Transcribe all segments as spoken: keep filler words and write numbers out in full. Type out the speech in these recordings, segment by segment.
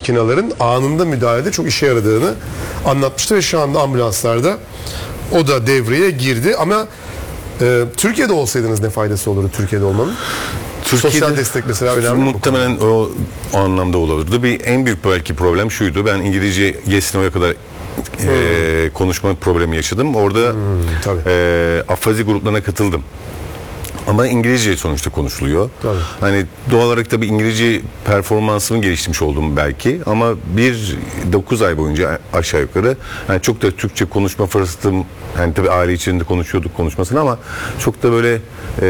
makinelerin anında müdahalede çok işe yaradığını anlatmıştı ve şu anda ambulanslarda o da devreye girdi. Ama e, Türkiye'de olsaydınız ne faydası olurdu Türkiye'de olmanın? Türkiye'de, sosyal destek mesela önemli. Muhtemelen o, o anlamda olabilirdi. Bir en büyük belki problem şuydu. Ben İngilizce Yesino'ya kadar hmm. e, konuşma problemi yaşadım. Orada hmm, e, afazi gruplarına katıldım. Ama İngilizce sonuçta konuşuluyor. Tabii. Hani doğal olarak tabii İngilizce performansımı geliştirmiş oldum belki. Ama bir dokuz ay boyunca aşağı yukarı yani çok da Türkçe konuşma fırsatım, hani tabii aile içinde konuşuyorduk konuşmasını ama çok da böyle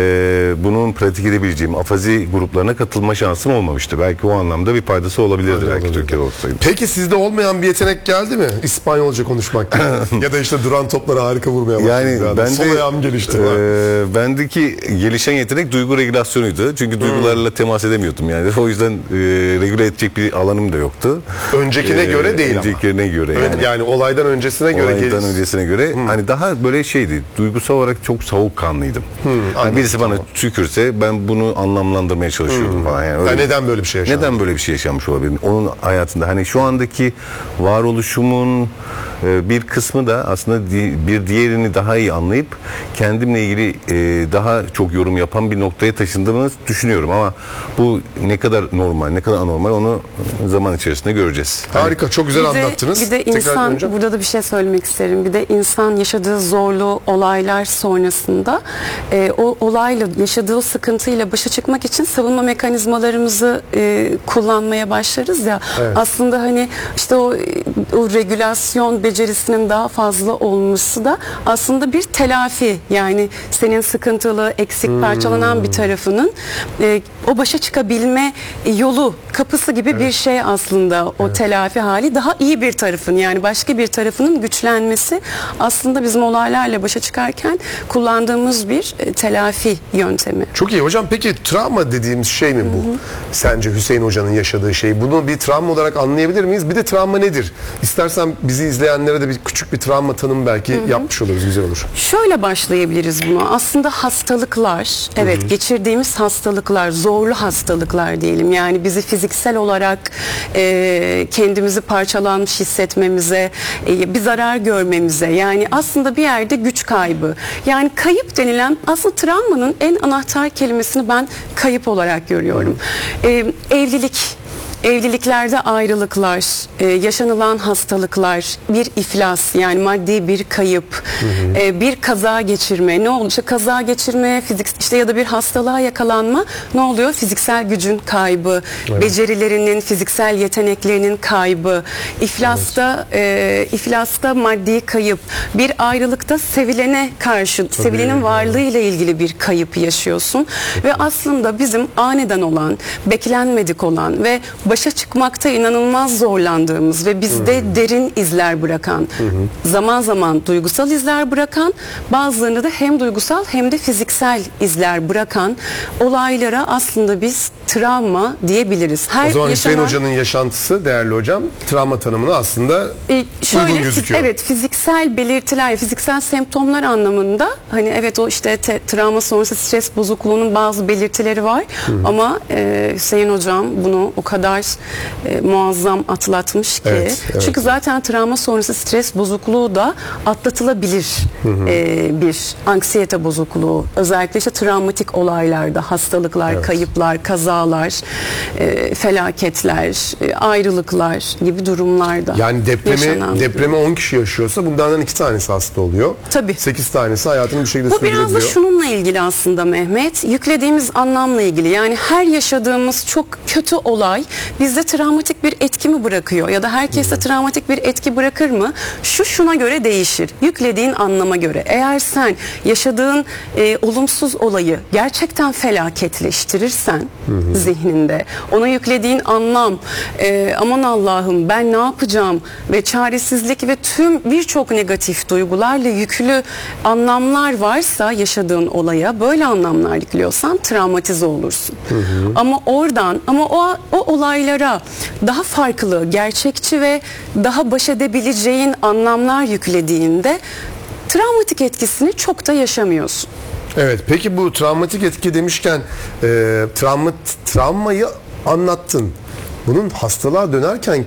e, bunun pratik edebileceğim afazi gruplarına katılma şansım olmamıştı. Belki o anlamda bir faydası olabilirdi Aynen belki olabilir. Türkiye'de olsaydı. Peki sizde olmayan bir yetenek geldi mi? İspanyolca konuşmak ya da işte duran topları harika vurmaya başladı. Yani ben de, sol ayağım gelişti. E, bendeki gelişen yetenek duygu regülasyonuydu. Çünkü duygularla temas edemiyordum yani. O yüzden e, regüle edecek bir alanım da yoktu. Öncekine ee, göre değil öncekine ama. göre yani. Yani olaydan öncesine göre. Olaydan öncesine göre hmm. hani daha böyle şeydi. Duygusal olarak çok soğukkanlıydım. Hmm, yani birisi bana tükürse ben bunu anlamlandırmaya çalışıyordum hmm. falan. Yani öyle, neden böyle bir şey yaşanmış? Neden böyle bir şey yaşanmış olabilir? Onun hayatında hani şu andaki varoluşumun bir kısmı da aslında bir diğerini daha iyi anlayıp kendimle ilgili daha çok yorum yapan bir noktaya taşındığımı düşünüyorum ama bu ne kadar normal, ne kadar anormal onu zaman içerisinde göreceğiz. Harika, hani... çok güzel bir de, anlattınız. Bir de insan, burada da bir şey söylemek isterim. Bir de insan yaşadığı zorlu olaylar sonrasında e, o olayla, yaşadığı sıkıntıyla başa çıkmak için savunma mekanizmalarımızı e, kullanmaya başlarız ya. Evet. Aslında hani işte o, o regülasyon becerisinin daha fazla olması da aslında bir telafi. Yani senin sıkıntılı, eksik, hmm. parçalanan bir tarafının e, o başa çıkabilme yolu, kapısı gibi evet. bir şey aslında o evet. telafi hali. Daha iyi bir tarafın, yani başka bir tarafının güçlenmesi aslında bizim olaylarla başa çıkarken kullandığımız bir e, telafi yöntemi. Çok iyi hocam. Peki travma dediğimiz şey mi bu? Hı hı. Sence Hüseyin Hoca'nın yaşadığı şey? Bunu bir travma olarak anlayabilir miyiz? Bir de travma nedir? İstersen bizi izleyenlere de bir küçük bir travma tanımı belki hı hı. yapmış oluruz. Güzel olur. Şöyle başlayabiliriz buna. Aslında hastalıklar, evet hı hı. geçirdiğimiz hastalıklar, zorlu hastalıklar diyelim. Yani bizi fiziksel olarak e, kendimizi parçalanmış hissetmemize, e, bir zarar görmemize, yani aslında bir yerde güç kaybı. Yani kayıp denilen, aslında travmanın en anahtar kelimesini ben kayıp olarak görüyorum. E, evlilik, evliliklerde ayrılıklar, e, yaşanılan hastalıklar, bir iflas, yani maddi bir kayıp, hı hı. E, bir kaza geçirme, ne oluyor? İşte kaza geçirme, fizik, işte ya da bir hastalığa yakalanma, ne oluyor? Fiziksel gücün kaybı, evet. becerilerinin, fiziksel yeteneklerinin kaybı, iflasta, evet. e, iflasta maddi kayıp, bir ayrılıkta sevilene karşı, Tabii, sevilenin varlığıyla ilgili bir kayıp yaşıyorsun. Çok ve aslında bizim aniden olan, beklenmedik olan ve başa çıkmakta inanılmaz zorlandığımız ve bizde hmm. derin izler bırakan, hmm. zaman zaman duygusal izler bırakan, bazılarında da hem duygusal hem de fiziksel izler bırakan olaylara aslında biz travma diyebiliriz. Her o zaman yaşanan... Hüseyin Hoca'nın yaşantısı, değerli hocam, travma tanımına aslında e, şöyle, uygun gözüküyor. Evet, fiziksel belirtiler, fiziksel semptomlar anlamında, hani evet o işte te, travma sonrası stres bozukluğunun bazı belirtileri var hmm. ama e, Hüseyin Hocam bunu o kadar E, muazzam atlatmış ki. Evet, evet. Çünkü zaten travma sonrası stres bozukluğu da atlatılabilir hı hı. E, bir anksiyete bozukluğu. Özellikle işte travmatik olaylarda, hastalıklar, evet. kayıplar, kazalar, e, felaketler, e, ayrılıklar gibi durumlarda. Yani depremi depremi on kişi yaşıyorsa bunlardan iki tanesi hasta oluyor. Tabii. sekiz tanesi hayatını bir şekilde sürdürebiliyor. Bu biraz da şununla ilgili aslında Mehmet. Yüklediğimiz anlamla ilgili. Yani her yaşadığımız çok kötü olay bizde travmatik bir etki mi bırakıyor ya da herkeste hmm. travmatik bir etki bırakır mı? Şu şuna göre değişir. Yüklediğin anlama göre. Eğer sen yaşadığın e, olumsuz olayı gerçekten felaketleştirirsen hmm. zihninde, ona yüklediğin anlam, e, aman Allah'ım ben ne yapacağım ve çaresizlik ve tüm birçok negatif duygularla yüklü anlamlar varsa yaşadığın olaya, böyle anlamlar yüklüyorsan travmatize olursun. Hmm. Ama oradan, ama o, o olaylara daha farklı, gerçekçi ve daha baş edebileceğin anlamlar yüklediğinde travmatik etkisini çok da yaşamıyorsun. Evet, peki bu travmatik etki demişken e, travma, travmayı anlattın. Bunun hastalığa dönerken